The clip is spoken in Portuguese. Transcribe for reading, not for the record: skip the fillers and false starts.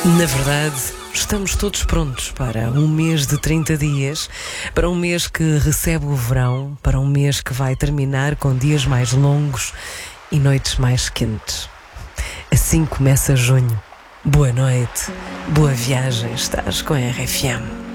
Na verdade, estamos todos prontos para um mês de 30 dias, para um mês que recebe o verão, para um mês que vai terminar com dias mais longos e noites mais quentes. Assim começa junho. Boa noite, boa viagem, estás com a RFM.